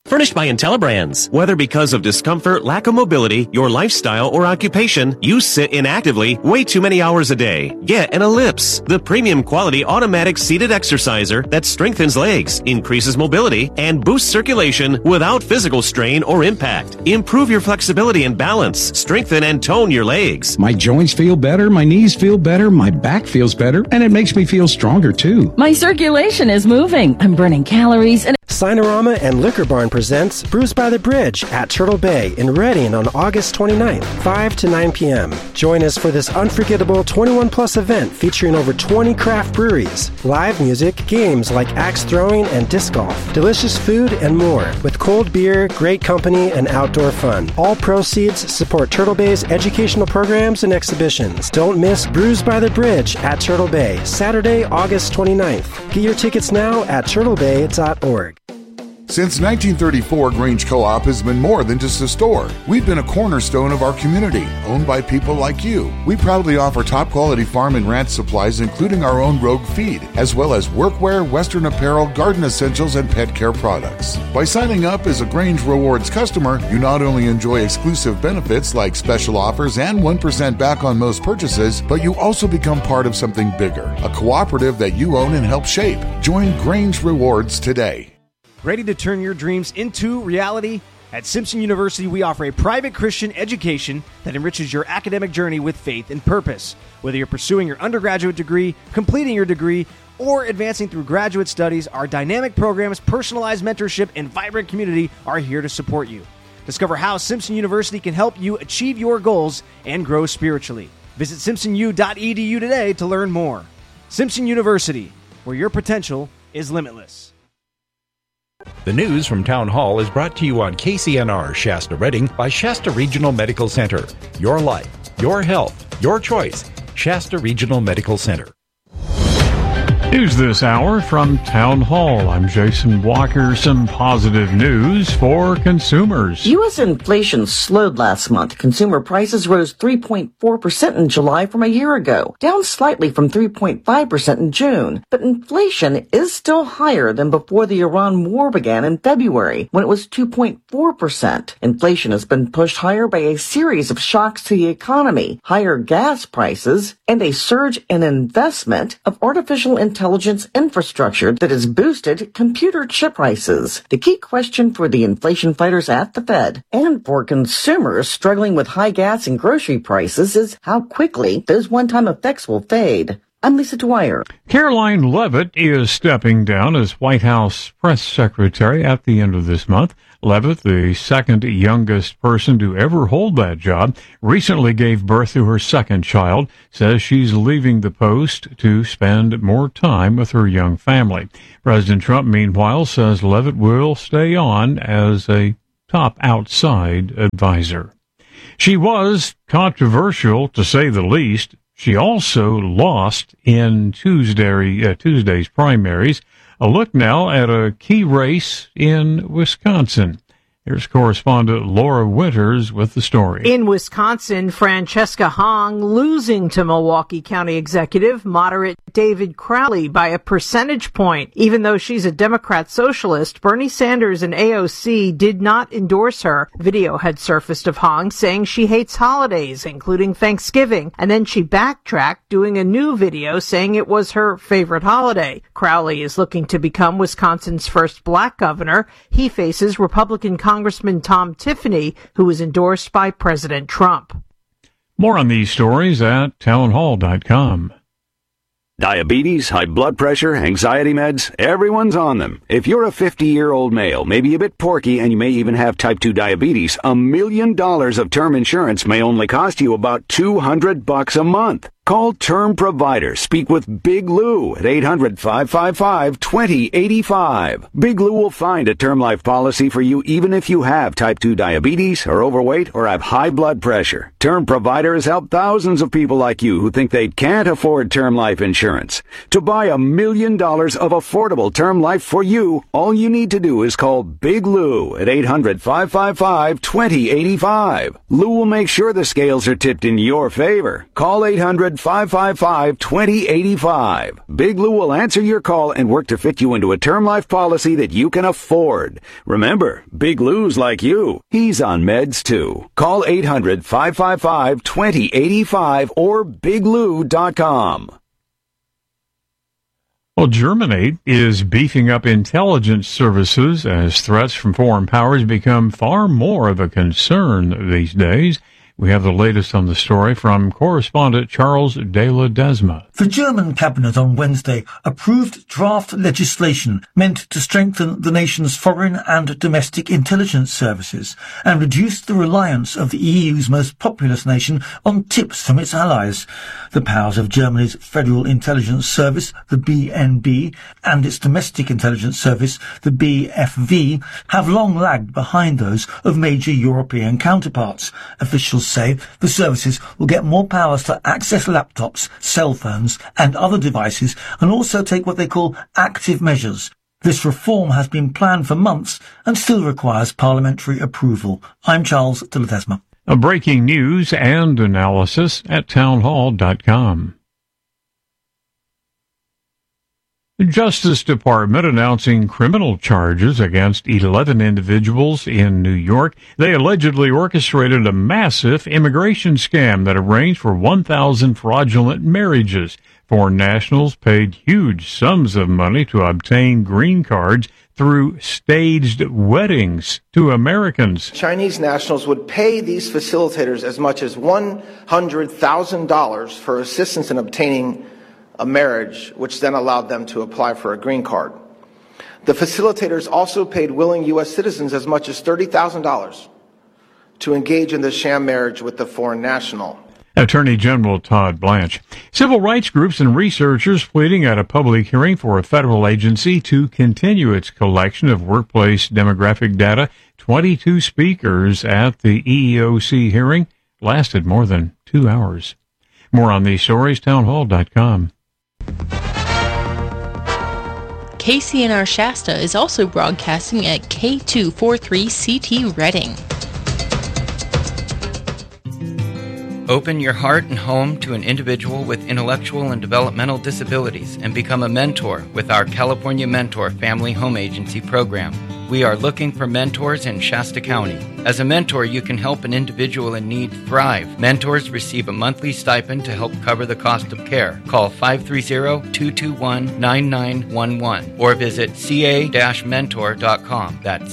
Furnished by IntelliBrands. Whether because of discomfort, lack of mobility, your lifestyle, or occupation, you sit inactively way too many hours a day. Get an Ellipse, the premium quality automatic seated exerciser that strengthens legs, increases mobility, and boosts circulation without physical strain or impact. Improve your flexibility and balance. Strengthen and tone your legs. My joints feel better, my knees feel better, my back feels better, and it makes me feel stronger too. My circulation is moving. I'm burning calories and Sinorama and Liquor Barn presents Brews by the Bridge at Turtle Bay in Reading on August 29th, 5 to 9 p.m. Join us for this unforgettable 21-plus event featuring over 20 craft breweries, live music, games like axe throwing and disc golf, delicious food, and more, with cold beer, great company, and outdoor fun. All proceeds support Turtle Bay's educational programs and exhibitions. Don't miss Brews by the Bridge at Turtle Bay, Saturday, August 29th. Get your tickets now at turtlebay.org. Since 1934, Grange Co-op has been more than just a store. We've been a cornerstone of our community, owned by people like you. We proudly offer top-quality farm and ranch supplies, including our own Rogue feed, as well as workwear, Western apparel, garden essentials, and pet care products. By signing up as a Grange Rewards customer, you not only enjoy exclusive benefits like special offers and 1% back on most purchases, but you also become part of something bigger, a cooperative that you own and help shape. Join Grange Rewards today. Ready to turn your dreams into reality? At Simpson University, we offer a private Christian education that enriches your academic journey with faith and purpose. Whether you're pursuing your undergraduate degree, completing your degree, or advancing through graduate studies, our dynamic programs, personalized mentorship, and vibrant community are here to support you. Discover how Simpson University can help you achieve your goals and grow spiritually. Visit simpsonu.edu today to learn more. Simpson University, where your potential is limitless. The news from Town Hall is brought to you on KCNR Shasta Redding by Shasta Regional Medical Center. Your life, your health, your choice. Shasta Regional Medical Center. News this hour from Town Hall. I'm Jason Walker. Some positive news for consumers. U.S. inflation slowed last month. Consumer prices rose 3.4% in July from a year ago, down slightly from 3.5% in June. But inflation is still higher than before the Iran war began in February, when it was 2.4%. Inflation has been pushed higher by a series of shocks to the economy, higher gas prices, and a surge in investment of artificial intelligence infrastructure that has boosted computer chip prices. The key question for the inflation fighters at the Fed and for consumers struggling with high gas and grocery prices is how quickly those one-time effects will fade. I'm Lisa Dwyer. Caroline Leavitt is stepping down as White House press secretary at the end of this month. Leavitt, the second youngest person to ever hold that job, recently gave birth to her second child, says she's leaving the post to spend more time with her young family. President Trump, meanwhile, says Leavitt will stay on as a top outside advisor. She was controversial, to say the least. She also lost in Tuesday's primaries. A look now at a key race in Wisconsin. Here's correspondent Laura Winters with the story. In Wisconsin, Francesca Hong losing to Milwaukee County Executive moderate David Crowley by a percentage point. Even though she's a Democrat socialist, Bernie Sanders and AOC did not endorse her. Video had surfaced of Hong saying she hates holidays, including Thanksgiving, and then she backtracked, doing a new video saying it was her favorite holiday. Crowley is looking to become Wisconsin's first black governor. He faces Republican Congressman Tom Tiffany, who was endorsed by President Trump. More on these stories at townhall.com. Diabetes, high blood pressure, anxiety meds, everyone's on them. If you're a 50-year-old male, maybe a bit porky, and you may even have type 2 diabetes, $1 million of term insurance may only cost you about $200 a month. Call Term Provider. Speak with Big Lou at 800-555-2085. Big Lou will find a term life policy for you even if you have type 2 diabetes, are overweight, or have high blood pressure. Term Provider has helped thousands of people like you who think they can't afford term life insurance. To buy $1 million of affordable term life for you, all you need to do is call Big Lou at 800-555-2085. Lou will make sure the scales are tipped in your favor. Call 800 800-555-2085. Big Lou will answer your call and work to fit you into a term life policy that you can afford. Remember, Big Lou's like you. He's on meds too. Call 800-555-2085 or biglou.com. Well, Germany is beefing up intelligence services as threats from foreign powers become far more of a concern these days. We have the latest on the story from correspondent Charles de Ledesma. The German cabinet on Wednesday approved draft legislation meant to strengthen the nation's foreign and domestic intelligence services and reduce the reliance of the EU's most populous nation on tips from its allies. The powers of Germany's Federal Intelligence Service, the BND, and its domestic intelligence service, the BFV, have long lagged behind those of major European counterparts. Officials say the services will get more powers to access laptops, cell phones and other devices and also take what they call active measures. This reform has been planned for months and still requires parliamentary approval. I'm Charles de Ledesma. Breaking news and analysis at townhall.com. The Justice Department announcing criminal charges against 11 individuals in New York. They allegedly orchestrated a massive immigration scam that arranged for 1,000 fraudulent marriages. Foreign nationals paid huge sums of money to obtain green cards through staged weddings to Americans. Chinese nationals would pay these facilitators as much as $100,000 for assistance in obtaining a marriage, which then allowed them to apply for a green card. The facilitators also paid willing U.S. citizens as much as $30,000 to engage in the sham marriage with the foreign national. Attorney General Todd Blanche. Civil rights groups and researchers pleading at a public hearing for a federal agency to continue its collection of workplace demographic data. 22 speakers at the EEOC hearing lasted more than 2 hours. More on these stories, townhall.com. KCNR Shasta is also broadcasting at K243CT Reading. Open your heart and home to an individual with intellectual and developmental disabilities and become a mentor with our California Mentor Family Home Agency program. We are looking for mentors in Shasta County. As a mentor, you can help an individual in need thrive. Mentors receive a monthly stipend to help cover the cost of care. Call 530-221-9911 or visit ca-mentor.com. That's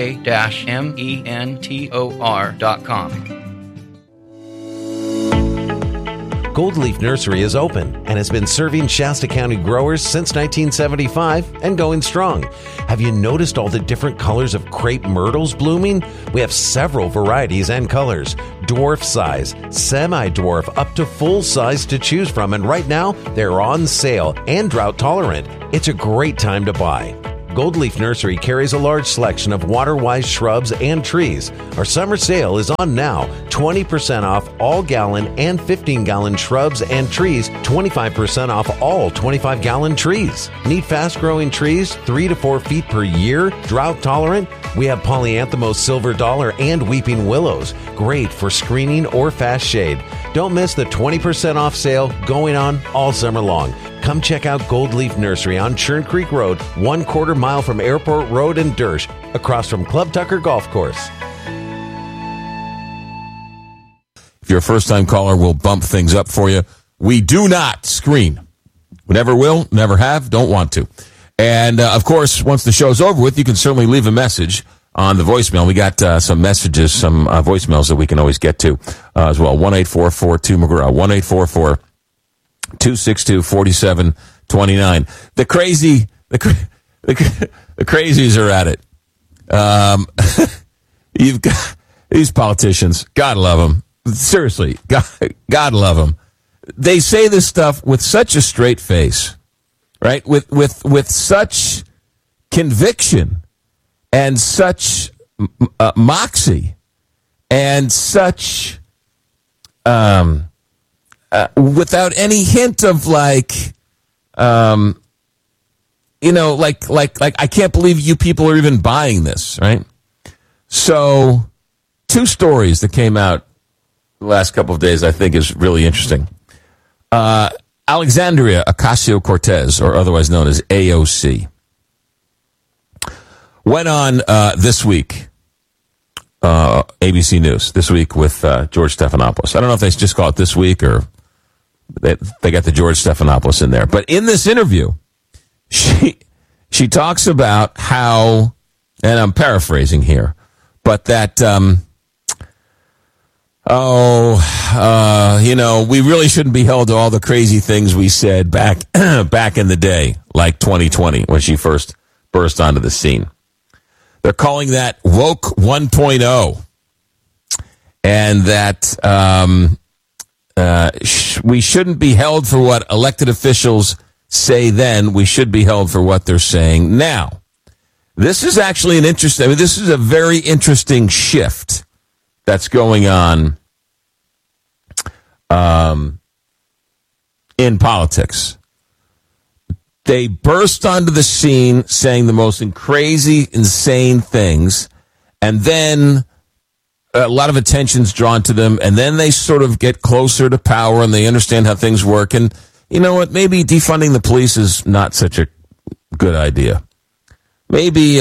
ca-mentor.com. Gold Leaf Nursery is open and has been serving Shasta County growers since 1975 and going strong. Have you noticed all the different colors of crepe myrtles blooming? We have several varieties and colors. Dwarf size, semi-dwarf, up to full size to choose from. And right now, they're on sale and drought tolerant. It's a great time to buy. Gold Leaf Nursery carries a large selection of water-wise shrubs and trees. Our summer sale is on now. 20% off all gallon and 15-gallon shrubs and trees. 25% off all 25-gallon trees. Need fast-growing trees 3 to 4 feet per year? Drought tolerant? We have Polyanthemos silver dollar and weeping willows. Great for screening or fast shade. Don't miss the 20% off sale going on all summer long. Come check out Gold Leaf Nursery on Churn Creek Road, 1/4 mile from Airport Road in Dersh, across from Club Tucker Golf Course. If you're a first-time caller, we'll bump things up for you. We do not screen. We never will, never have, don't want to. And, of course, once the show's over with, you can certainly leave a message on the voicemail. We got some messages, some voicemails that we can always get to as well. 1-844-2-McGraw, 1-844-262-4729. The crazies are at it. You've got these politicians. God love them. Seriously, God love them. They say this stuff with such a straight face, right? With such conviction and such moxie and such without any hint of like I can't believe you people are even buying this, right? So, 2 stories that came out the last couple of days I think is really interesting. Alexandria Ocasio-Cortez, or otherwise known as AOC, went on this week, ABC News, this week with George Stephanopoulos. I don't know if they just call it This Week or they got the George Stephanopoulos in there. But in this interview, she talks about how, and I'm paraphrasing here, but that, we really shouldn't be held to all the crazy things we said back in the day, like 2020, when she first burst onto the scene. They're calling that woke 1.0, and that we shouldn't be held for what elected officials say then. We should be held for what they're saying now. This is actually this is a very interesting shift that's going on in politics. They burst onto the scene saying the most crazy, insane things, and then a lot of attention's drawn to them, and then they sort of get closer to power and they understand how things work. And you know what? Maybe defunding the police is not such a good idea. Maybe,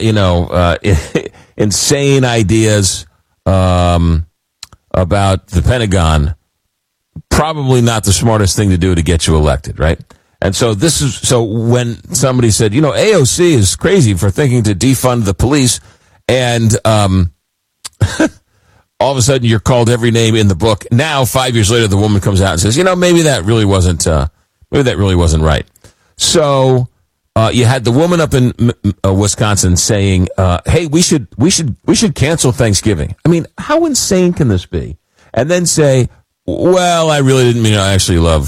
insane ideas about the Pentagon, probably not the smartest thing to do to get you elected, right? And so when somebody said, AOC is crazy for thinking to defund the police, and all of a sudden you're called every name in the book. Now, 5 years later, the woman comes out and says, maybe that really wasn't right. So you had the woman up in Wisconsin saying, "Hey, we should cancel Thanksgiving." I mean, how insane can this be? And then say, "Well, I really didn't mean. I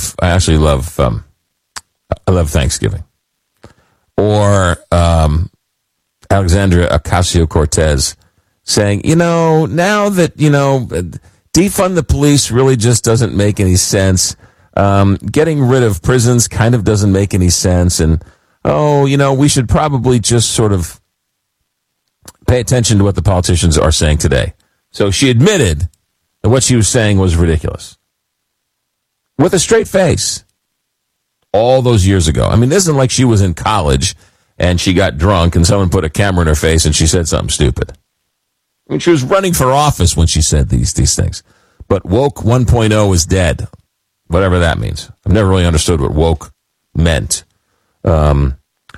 love Thanksgiving." Or Alexandria Ocasio-Cortez saying, now that, defund the police really just doesn't make any sense. Getting rid of prisons kind of doesn't make any sense. And, we should probably just sort of pay attention to what the politicians are saying today. So she admitted that what she was saying was ridiculous. With a straight face. All those years ago. I mean, it isn't like she was in college and she got drunk and someone put a camera in her face and she said something stupid. I mean, she was running for office when she said these things. But woke 1.0 is dead, whatever that means. I've never really understood what woke meant. The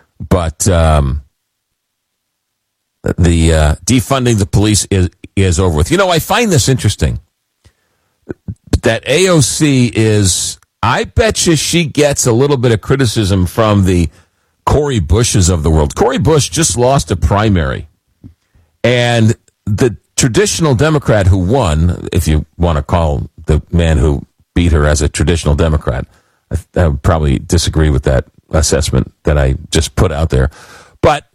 defunding the police is over with. I find this interesting. That AOC is... I bet you she gets a little bit of criticism from the Cori Bushes of the world. Cori Bush just lost a primary. And the traditional Democrat who won, if you want to call the man who beat her as a traditional Democrat, I would probably disagree with that assessment that I just put out there. But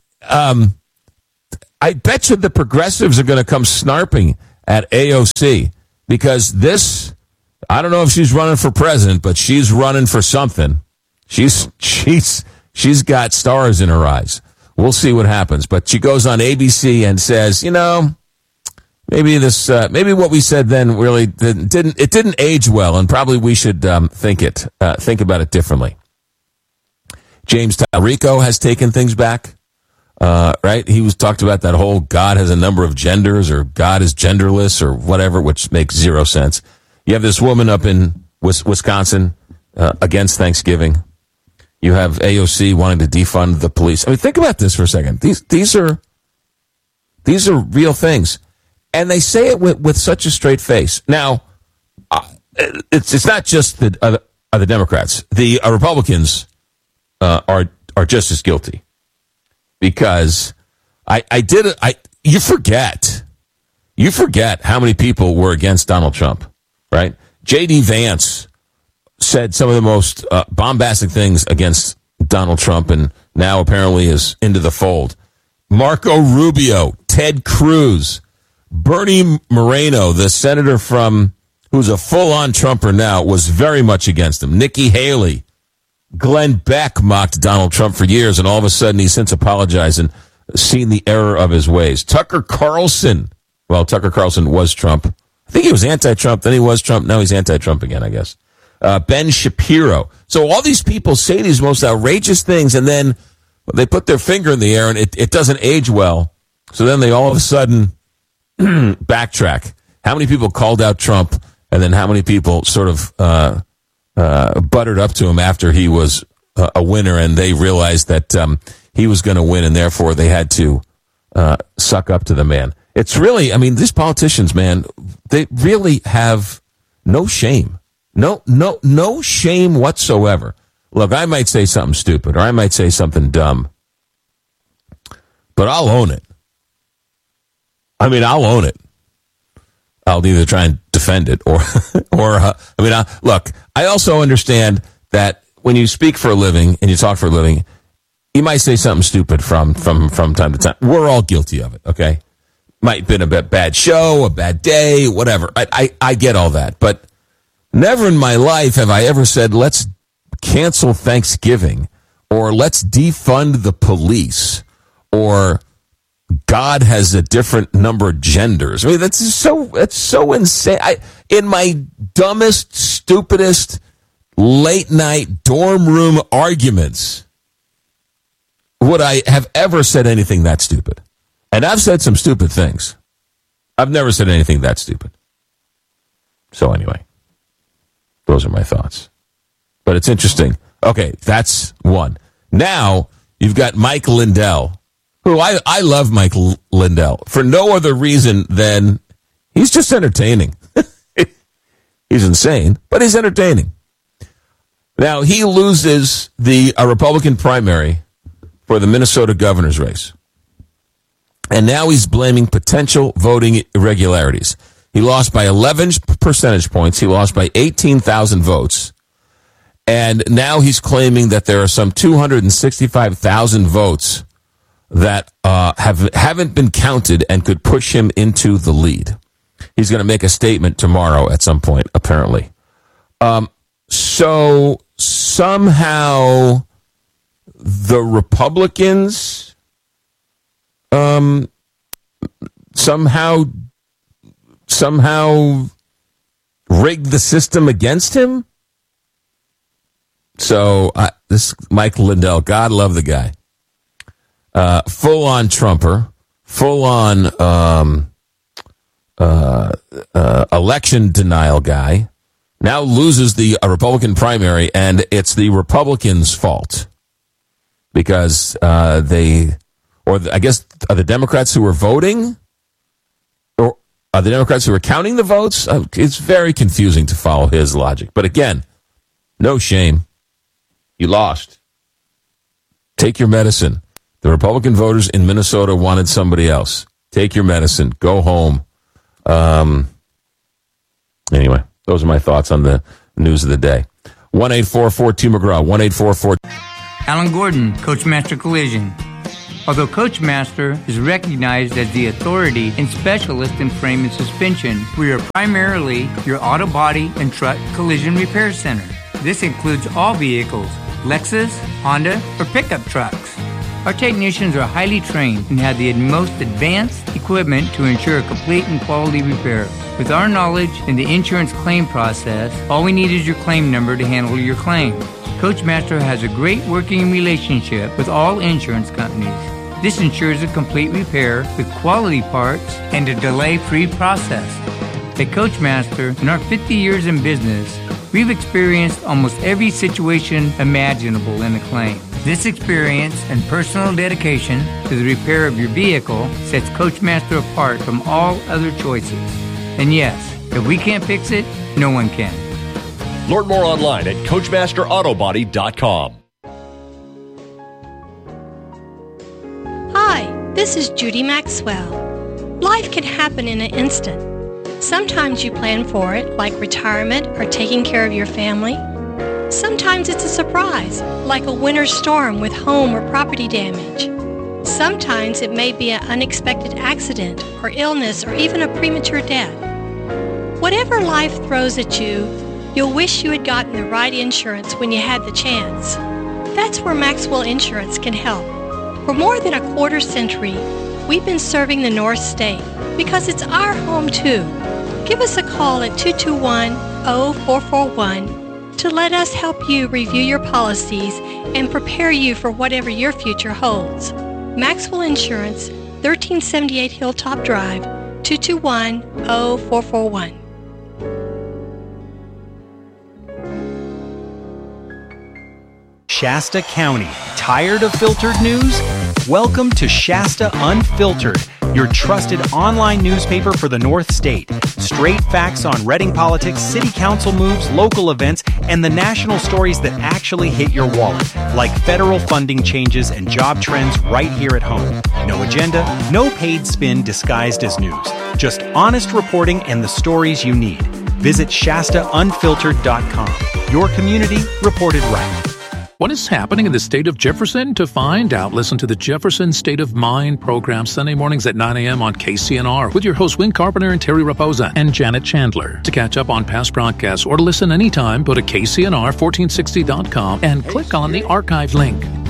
I bet you the progressives are going to come snarping at AOC because this... I don't know if she's running for president, but she's running for something. She's got stars in her eyes. We'll see what happens. But she goes on ABC and says, maybe what we said then really didn't age well, and probably we should think about it differently. James Tallarico has taken things back, right? He was talked about that whole God has a number of genders or God is genderless or whatever, which makes zero sense. You have this woman up in Wisconsin against Thanksgiving. You have AOC wanting to defund the police. I mean, think about this for a second. These are real things, and they say it with such a straight face. Now, it's not just the Democrats. The Republicans are just as guilty because you forget how many people were against Donald Trump. Right? J.D. Vance said some of the most bombastic things against Donald Trump and now apparently is into the fold. Marco Rubio, Ted Cruz, Bernie Moreno, the senator who's a full-on Trumper now, was very much against him. Nikki Haley, Glenn Beck mocked Donald Trump for years, and all of a sudden he's since apologized and seen the error of his ways. Tucker Carlson was Trump. I think he was anti-Trump, then he was Trump, now he's anti-Trump again, I guess. Ben Shapiro. So all these people say these most outrageous things, and then they put their finger in the air, and it doesn't age well. So then they all of a sudden backtrack. How many people called out Trump, and then how many people sort of buttered up to him after he was a winner, and they realized that he was going to win, and therefore they had to suck up to the man. It's really, I mean, these politicians, man, they really have no shame. No shame whatsoever. Look, I might say something stupid, or I might say something dumb, but I'll own it. I mean, I'll own it. I'll either try and defend it or look, I also understand that when you speak for a living and you talk for a living, you might say something stupid from time to time. We're all guilty of it, okay? Might have been a bad show, a bad day, whatever. I get all that. But never in my life have I ever said, let's cancel Thanksgiving, or let's defund the police, or God has a different number of genders. I mean, that's so insane. In my dumbest, stupidest, late night dorm room arguments, would I have ever said anything that stupid? And I've said some stupid things. I've never said anything that stupid. So anyway, those are my thoughts. But it's interesting. Okay, that's one. Now, you've got Mike Lindell, who I love Mike Lindell for no other reason than he's just entertaining. He's insane, but he's entertaining. Now, he loses the Republican primary for the Minnesota governor's race. And now he's blaming potential voting irregularities. He lost by 11 percentage points. He lost by 18,000 votes. And now he's claiming that there are some 265,000 votes that haven't been counted and could push him into the lead. He's going to make a statement tomorrow at some point, apparently. So somehow the Republicans somehow rigged the system against him. So this Mike Lindell, God love the guy. Full on Trumper, full on election denial guy. Now loses the Republican primary, and it's the Republicans' fault because are the Democrats who were voting, or are the Democrats who were counting the votes? It's very confusing to follow his logic. But again, no shame. You lost. Take your medicine. The Republican voters in Minnesota wanted somebody else. Take your medicine. Go home. Anyway, those are my thoughts on the news of the day. 1-844-2-McGraw. 1-844. Alan Gordon, Coachmaster Collision. Although Coachmaster is recognized as the authority and specialist in frame and suspension, we are primarily your auto body and truck collision repair center. This includes all vehicles, Lexus, Honda, or pickup trucks. Our technicians are highly trained and have the most advanced equipment to ensure a complete and quality repair. With our knowledge in the insurance claim process, all we need is your claim number to handle your claim. Coachmaster has a great working relationship with all insurance companies. This ensures a complete repair with quality parts and a delay-free process. At Coachmaster, in our 50 years in business, we've experienced almost every situation imaginable in a claim. This experience and personal dedication to the repair of your vehicle sets Coachmaster apart from all other choices. And yes, if we can't fix it, no one can. Learn more online at CoachmasterAutobody.com. Hi, this is Judy Maxwell. Life can happen in an instant. Sometimes you plan for it, like retirement or taking care of your family. Sometimes it's a surprise, like a winter storm with home or property damage. Sometimes it may be an unexpected accident or illness or even a premature death. Whatever life throws at you, you'll wish you had gotten the right insurance when you had the chance. That's where Maxwell Insurance can help. For more than a quarter century, we've been serving the North State because it's our home too. Give us a call at 221-0441 to let us help you review your policies and prepare you for whatever your future holds. Maxwell Insurance, 1378 Hilltop Drive, 221-0441. Shasta County. Tired of filtered news? Welcome to Shasta Unfiltered, your trusted online newspaper for the North State. Straight facts on Reading politics, city council moves, local events, and the national stories that actually hit your wallet, like federal funding changes and job trends right here at home. No agenda, no paid spin disguised as news. Just honest reporting and the stories you need. Visit ShastaUnfiltered.com. Your community reported right. What is happening in the state of Jefferson? To find out, listen to the Jefferson State of Mind program Sunday mornings at 9 a.m. on KCNR with your hosts Win Carpenter and Terry Raposa and Janet Chandler. To catch up on past broadcasts or to listen anytime, go to KCNR1460.com and click on the archive link.